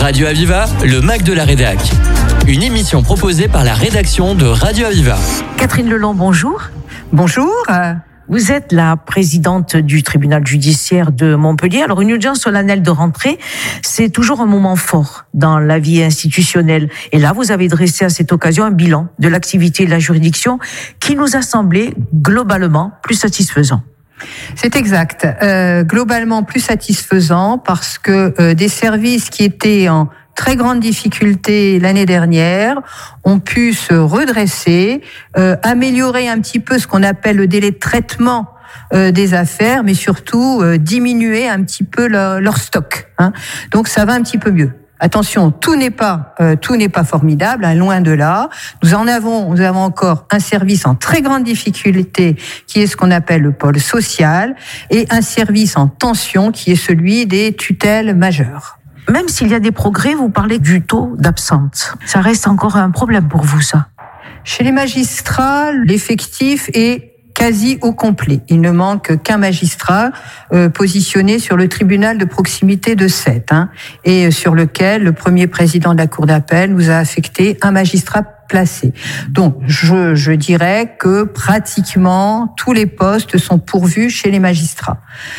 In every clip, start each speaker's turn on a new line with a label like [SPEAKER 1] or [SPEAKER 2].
[SPEAKER 1] Radio Aviva, le Mac de la Rédac. Une émission proposée par la rédaction de Radio Aviva.
[SPEAKER 2] Catherine Lelong, bonjour.
[SPEAKER 3] Bonjour.
[SPEAKER 2] Vous êtes la présidente du tribunal judiciaire de Montpellier. Alors, une audience solennelle de rentrée, c'est toujours un moment fort dans la vie institutionnelle. Et là, vous avez dressé à cette occasion un bilan de l'activité de la juridiction qui nous a semblé globalement plus satisfaisant.
[SPEAKER 3] C'est exact. Globalement plus satisfaisant parce que des services qui étaient en très grande difficulté l'année dernière ont pu se redresser, améliorer un petit peu ce qu'on appelle le délai de traitement des affaires, mais surtout diminuer un petit peu leur stock. Donc ça va un petit peu mieux. Attention, tout n'est pas formidable, loin de là. Nous avons encore un service en très grande difficulté qui est ce qu'on appelle le pôle social et un service en tension qui est celui des tutelles majeures.
[SPEAKER 2] Même s'il y a des progrès, vous parlez du taux d'absence. Ça reste encore un problème pour vous, ça?
[SPEAKER 3] Chez les magistrats, l'effectif est quasi au complet. Il ne manque qu'un magistrat positionné sur le tribunal de proximité de Sète, et sur lequel le premier président de la cour d'appel nous a affecté un magistrat placé. Donc, je dirais que pratiquement tous les postes sont pourvus chez les magistrats.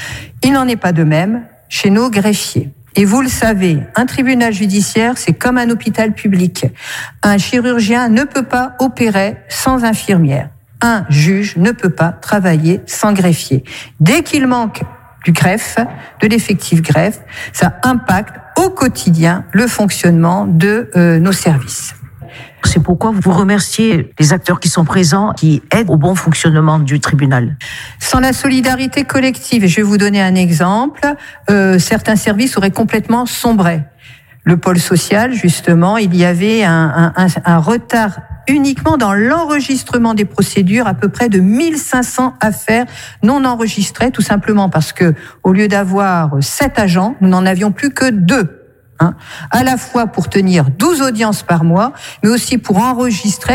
[SPEAKER 3] Il n'en est pas de même chez nos greffiers. Et vous le savez, un tribunal judiciaire, c'est comme un hôpital public. Un chirurgien ne peut pas opérer sans infirmière. Un juge ne peut pas travailler sans greffier. Dès qu'il manque du greffe, de l'effectif greffe, ça impacte au quotidien le fonctionnement de nos services.
[SPEAKER 2] C'est pourquoi vous remerciez les acteurs qui sont présents, qui aident au bon fonctionnement du tribunal.
[SPEAKER 3] Sans la solidarité collective, et je vais vous donner un exemple, certains services auraient complètement sombré. Le pôle social, justement, il y avait un retard uniquement dans l'enregistrement des procédures, à peu près de 1500 affaires non enregistrées, tout simplement parce que, au lieu d'avoir 7 agents, nous n'en avions plus que 2. À la fois pour tenir 12 audiences par mois, mais aussi pour enregistrer